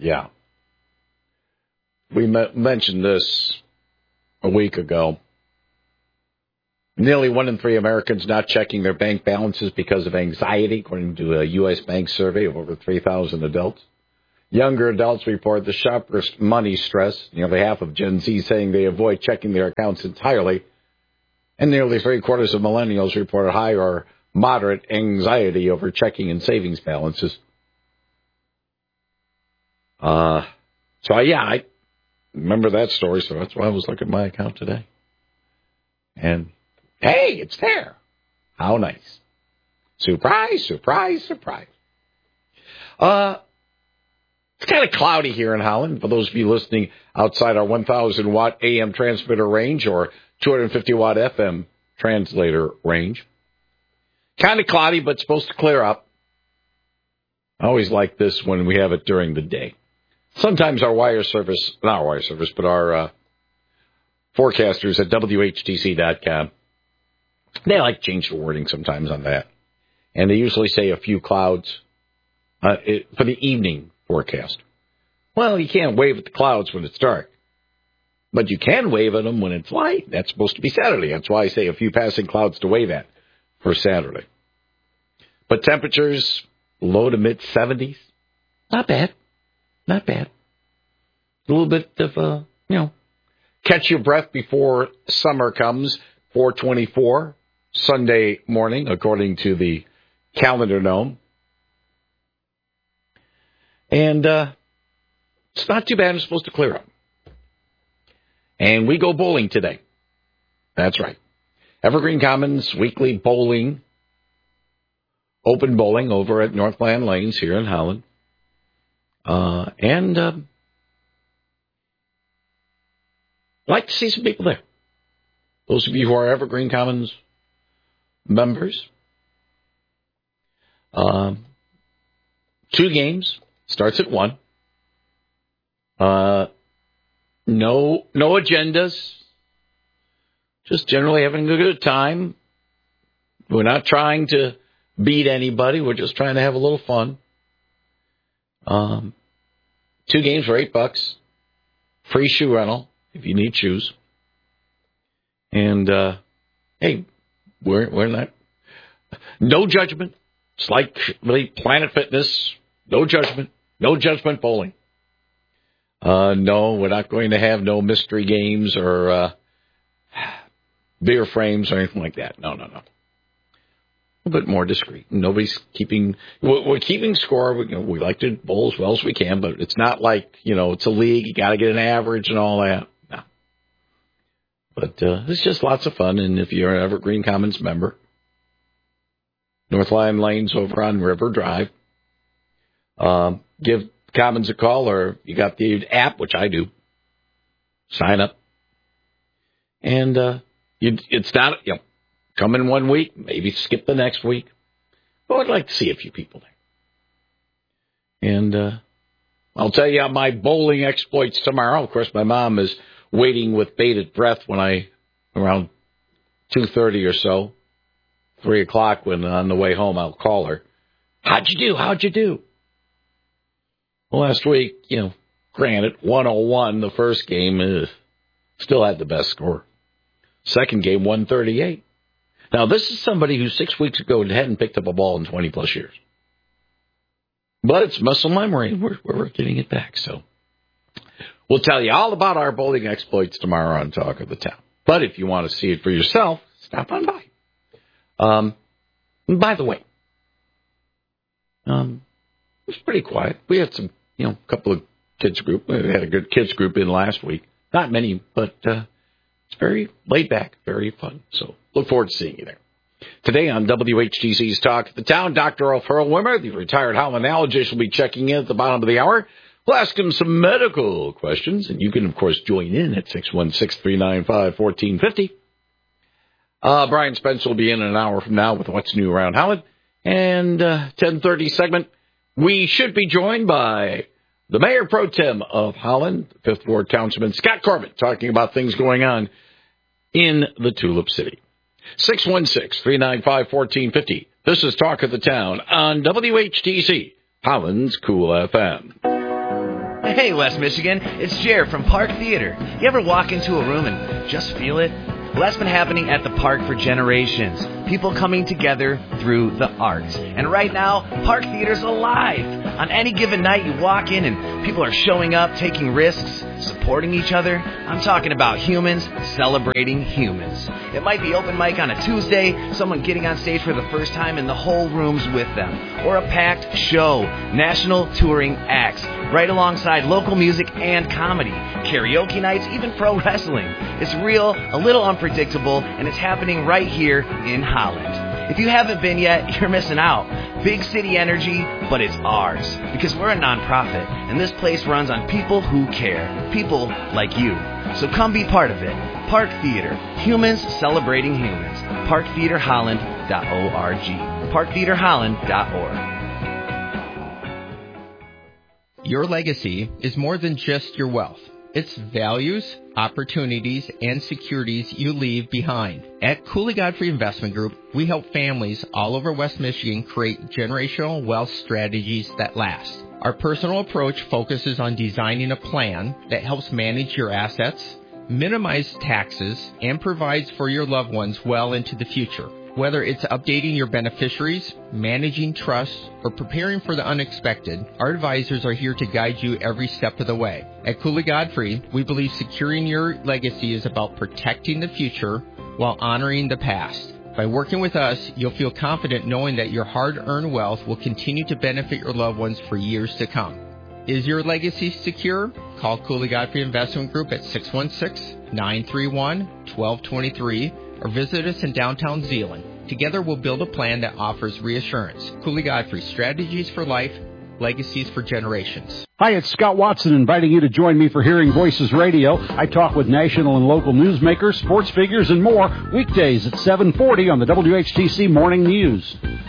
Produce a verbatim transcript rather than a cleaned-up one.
Yeah. We me- mentioned this a week ago. Nearly one in three Americans not checking their bank balances because of anxiety, according to a U S Bank survey of over three thousand adults. Younger adults report the sharpest money stress, nearly half of Gen Z saying they avoid checking their accounts entirely, and nearly three-quarters of millennials report high or moderate anxiety over checking and savings balances. Uh, so, yeah, I remember that story, so that's why I was looking at my account today. And, hey, it's there. How nice. Surprise, surprise, surprise. Uh... It's kind of cloudy here in Holland. For those of you listening outside our one thousand watt A M transmitter range or two hundred fifty watt F M translator range. Kind of cloudy, but supposed to clear up. I always like this when we have it during the day. Sometimes our wire service, not our wire service, but our uh, forecasters at W H T C dot com, they like to change the wording sometimes on that. And they usually say a few clouds uh, it, for the evening forecast. Well, you can't wave at the clouds when it's dark, but you can wave at them when it's light. That's supposed to be Saturday. That's why I say a few passing clouds to wave at for Saturday. But temperatures low to mid seventies, not bad, not bad. A little bit of uh, you know, catch your breath before summer comes. four twenty-four Sunday morning, according to the calendar gnome. And uh, it's not too bad. It's supposed to clear up. And we go bowling today. That's right. Evergreen Commons weekly bowling, open bowling over at Northland Lanes here in Holland. Uh, and uh, I'd like to see some people there. Those of you who are Evergreen Commons members. Uh, two games. Starts at one. Uh, no, no agendas. Just generally having a good time. We're not trying to beat anybody. We're just trying to have a little fun. Um, two games for eight bucks. Free shoe rental if you need shoes. And uh, hey, we're we're not. No judgment. It's like really Planet Fitness. No judgment. No judgment bowling. Uh, no, we're not going to have no mystery games or uh, beer frames or anything like that. No, no, no. A little bit more discreet. Nobody's keeping, we're, we're keeping score. We, you know, we like to bowl as well as we can, but it's not like, you know, it's a league. You got to get an average and all that. No. But uh, it's just lots of fun. And if you're an Evergreen Commons member, Northland Lanes over on River Drive, um, give Commons a call, or you got the app, which I do. Sign up. And uh, you, it's not, you know, come in one week, maybe skip the next week. But I'd like to see a few people there. And uh, I'll tell you my bowling exploits tomorrow. Of course, my mom is waiting with bated breath when I, around two thirty or so, three o'clock, when on the way home I'll call her. How'd you do? How'd you do? Well, last week, you know, granted, one oh one, the first game, uh, still had the best score. Second game, one thirty-eight. Now, this is somebody who six weeks ago hadn't picked up a ball in twenty-plus years. But it's muscle memory. We're, we're getting it back. So we'll tell you all about our bowling exploits tomorrow on Talk of the Town. But if you want to see it for yourself, stop on by. Um, and by the way, um, it was pretty quiet. We had some, you know, a couple of kids group. We had a good kids group in last week. Not many, but uh, it's very laid back, very fun. So look forward to seeing you there. Today on W H T C's Talk of the Town, Doctor Ulf Hurlwimmer, the retired Hollandologist, will be checking in at the bottom of the hour. We'll ask him some medical questions, and you can, of course, join in at six one six, three nine five, one four five zero. Uh, Brian Spence will be in an hour from now with What's New Around Holland. And uh, ten thirty segment, we should be joined by the Mayor Pro Tem of Holland, Fifth Ward Councilman Scott Corbett, talking about things going on in the Tulip City. six one six, three nine five, one four five zero. This is Talk of the Town on W H T C, Holland's Cool F M. Hey, West Michigan, it's Jer from Park Theater. You ever walk into a room and just feel it? Well, that's been happening at the park for generations. People coming together through the arts. And right now, Park Theater's alive. On any given night, you walk in and people are showing up, taking risks, supporting each other. I'm talking about humans celebrating humans. It might be open mic on a Tuesday, someone getting on stage for the first time and the whole room's with them. Or a packed show, national touring acts, right alongside local music and comedy. Karaoke nights, even pro wrestling. It's real, a little unpredictable, and it's happening right here in Holland. If you haven't been yet, you're missing out. Big city energy, but it's ours. Because we're a nonprofit, and this place runs on people who care. People like you. So come be part of it. Park Theater. Humans celebrating humans. park theater holland dot org. park theater holland dot org. Your legacy is more than just your wealth. It's values, opportunities, and securities you leave behind. At Cooley Godfrey Investment Group, we help families all over West Michigan create generational wealth strategies that last. Our personal approach focuses on designing a plan that helps manage your assets, minimize taxes, and provides for your loved ones well into the future. Whether it's updating your beneficiaries, managing trusts, or preparing for the unexpected, our advisors are here to guide you every step of the way. At Cooley Godfrey, we believe securing your legacy is about protecting the future while honoring the past. By working with us, you'll feel confident knowing that your hard-earned wealth will continue to benefit your loved ones for years to come. Is your legacy secure? Call Cooley Godfrey Investment Group at six one six, nine three one, one two two three or visit us in downtown Zeeland. Together we'll build a plan that offers reassurance. Cooley Godfrey, strategies for life, legacies for generations. Hi, it's Scott Watson inviting you to join me for Hearing Voices Radio. I talk with national and local newsmakers, sports figures, and more weekdays at seven forty on the W H T C Morning News.